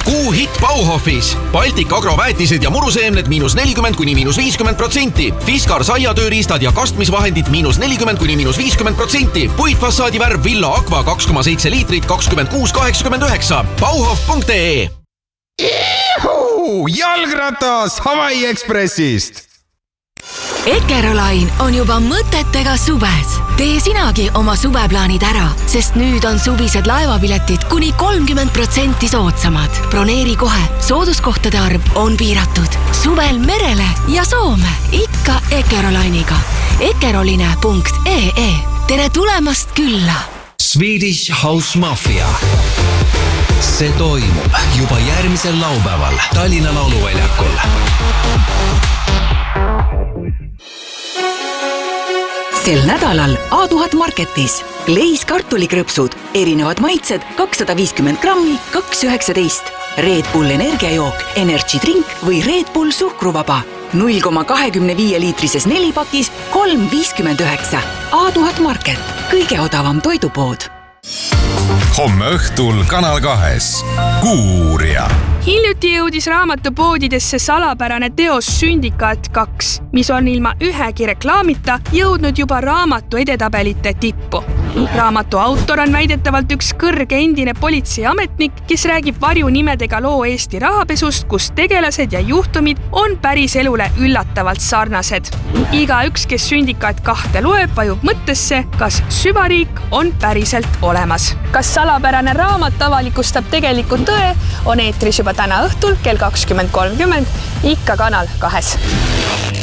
Kuu hitt Bauhofis. Baltic Agro väetised ja muruseemned -40––50%. Fiskar saiatööriistad ja kastmisvahendid -40––50%. Puitfassaadi värv Villa Aqua 2,7 liitrit 26,89. Bauhof.ee. Jalgratas Hawaii Expressist! Eckerolain on juba mõtetega suves. Tee sinagi oma suveplaanid ära, sest nüüd on suvised laevapiletid kuni 30% soodsamad. Broneeri kohe, sooduskohtade arv on piiratud. Suvel merele ja Soome, ikka Eckerolainiga. Eckeroline.ee. Tere tulemast külla! Swedish House Mafia. See toimub juba järgmisel laupäeval Tallinna lauluväljakul. Sel nädalal A1000 Marketis Leis kartulikrõpsud, erinevad maitsed 250 grammi, 2,19. Red Bull energiajook, Energy Drink või Red Bull suhkruvaba 0,25 liitrises 4-pakis 3,59. A1000 Market, kõige odavam toidupood. Homme õhtul Kanal 2 Kuuria. Hiljuti jõudis raamatupoodidesse salapärane teos Sündikaat 2, mis on ilma ühegi reklaamita jõudnud juba raamatu edetabelite tippu. Raamatu autor on väidetavalt üks kõrge endine politseiametnik, kes räägib varjunimedega loo Eesti rahapesust, kus tegelased ja juhtumid on päris elule üllatavalt sarnased. Igaüks, kes Sündikaat 2 loeb, vajub mõttesse, kas süvariik on päriselt olemas. Kas salapärane raamat avalikustab tegelikult tõe, on eetris juba täna õhtul kell 20.30, ikka Kanal 2.